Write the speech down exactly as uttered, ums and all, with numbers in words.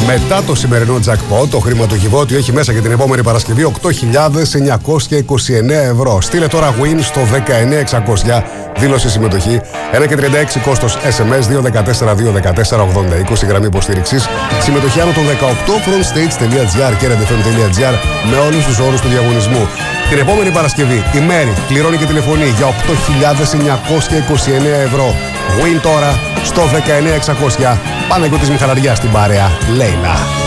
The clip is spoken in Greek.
Μετά το σημερινό jackpot, το χρηματοκιβώτιο έχει μέσα για την επόμενη Παρασκευή οκτώ χιλιάδες εννιακόσια είκοσι εννέα ευρώ. Στείλε τώρα win στο δεκαεννέα εξακόσια, δήλωση συμμετοχή, ένα και τριάντα έξι κόστος ες εμ ες, δύο ένα τέσσερα δύο ένα τέσσερα ογδόντα είκοσι, γραμμή υποστήριξης. Συμμετοχή άνω των δεκαοκτώ, frontstage.gr και redfm.gr με όλους τους όρους του διαγωνισμού. Την επόμενη Παρασκευή η Μέρη κληρώνει και τηλεφωνεί για οκτώ χιλιάδες εννιακόσια είκοσι εννέα ευρώ. Win τώρα στο δεκαεννέα εξακόσια. Παναγιώτης Μιχαλαριάς στην παρέα. Λέιλα.